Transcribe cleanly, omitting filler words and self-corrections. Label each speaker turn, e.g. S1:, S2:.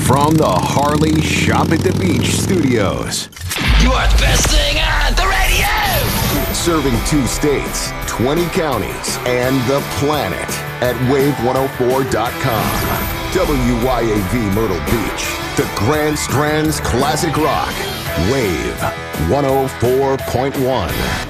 S1: From the Harley Shop at the Beach studios.
S2: You are the best thing on the radio!
S1: Serving 2 states, 20 counties, and the planet at wave104.com. WYAV Myrtle Beach, the Grand Strands Classic Rock. Wave 104.1.